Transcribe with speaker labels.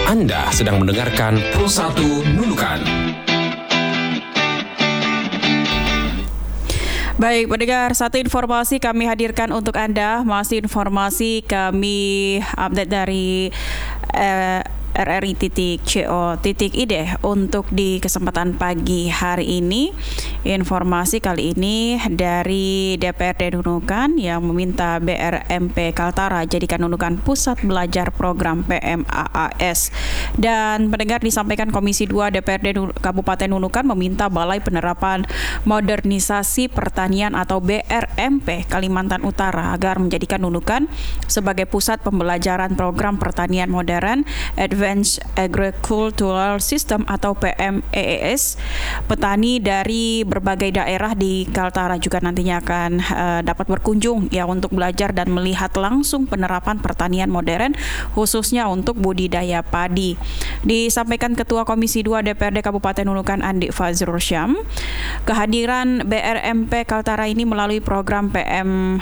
Speaker 1: Anda sedang mendengarkan Pro 1 Nunukan.
Speaker 2: Baik, pendengar, satu informasi kami hadirkan untuk Anda. Masih informasi kami update dari RRI.co.id untuk di kesempatan pagi hari ini. Informasi kali ini dari DPRD Nunukan yang meminta BRMP Kaltara jadikan Nunukan pusat belajar program PMAAS. Dan pendengar, disampaikan Komisi 2 DPRD Kabupaten Nunukan meminta Balai Penerapan Modernisasi Pertanian atau BRMP Kalimantan Utara agar menjadikan Nunukan sebagai pusat pembelajaran program pertanian modern Advanced Agricultural System atau PMAAS. Petani dari berbagai daerah di Kaltara juga nantinya akan dapat berkunjung ya untuk belajar dan melihat langsung penerapan pertanian modern khususnya untuk budidaya padi. Disampaikan Ketua Komisi 2 DPRD Kabupaten Nunukan Andi Fazrul Syam, kehadiran BRMP Kaltara ini melalui program PM